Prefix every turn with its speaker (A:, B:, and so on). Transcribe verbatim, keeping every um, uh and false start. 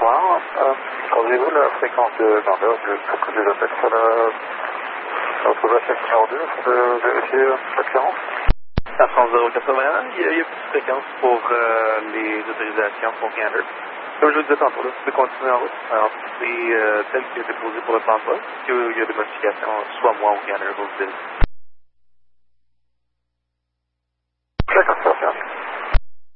A: bonsoir. Euh, Avez-vous la fréquence de vendeur de pour que je les appelle sur la autorisation numéro deux pour de vérifier la clearance?
B: À cent zéro quatre-vingt-un, il y a, il y a plus de fréquence pour euh, les autorisations pour Gander. Comme je vous disais tantôt, là, vous pouvez continuer en route. Alors, c'est euh, tel que déposé pour le plan de poste. S'il y a des modifications, soit moi ou Gander, vous le dites.